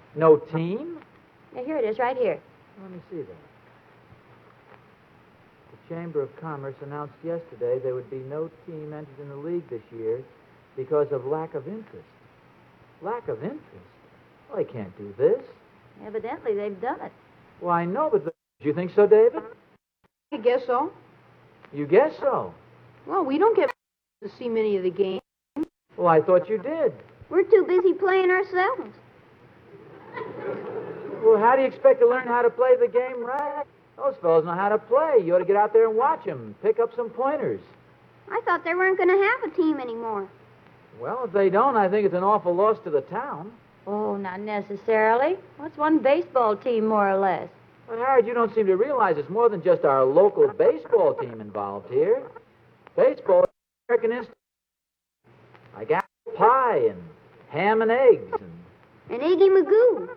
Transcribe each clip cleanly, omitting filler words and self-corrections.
No team? Yeah, here it is, right here. Let me see that. The Chamber of Commerce announced yesterday there would be no team entered in the league this year because of lack of interest. Lack of interest? Well, they can't do this. Evidently, they've done it. Well, I know, but do you think so, David? I guess so. You guess so. Well, we don't get to see many of the games. Well, I thought you did. We're too busy playing ourselves. Well, how do you expect to learn how to play the game right? Those fellows know how to play. You ought to get out there and watch them. Pick up some pointers. I thought they weren't going to have a team anymore. Well, if they don't, I think it's an awful loss to the town. Oh, not necessarily. What's one baseball team, more or less? But, Harriet, you don't seem to realize it's more than just our local baseball team involved here. Baseball is an American institution. Like apple pie and ham and eggs And Iggy Magoo.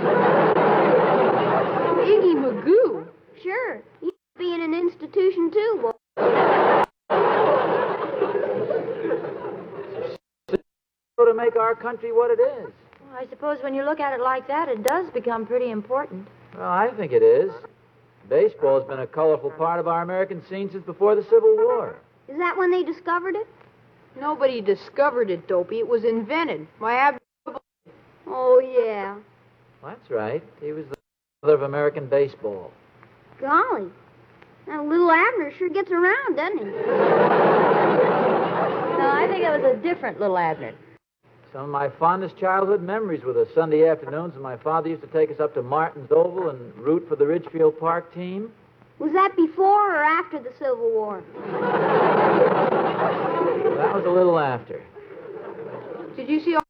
Iggy Magoo? Sure. He should be in an institution, too, boy. to make our country what it is. Well, I suppose when you look at it like that, it does become pretty important. Well, I think it is. Baseball has been a colorful part of our American scene since before the Civil War. Is that when they discovered it? Nobody discovered it, Dopey. It was invented by Oh, yeah. That's right. He was the father of American baseball. Golly. That little Abner sure gets around, doesn't he? No, I think it was a different little Abner. Some of my fondest childhood memories were the Sunday afternoons when my father used to take us up to Martin's Oval and root for the Ridgefield Park team. Was that before or after the Civil War? That was a little after. Did you see all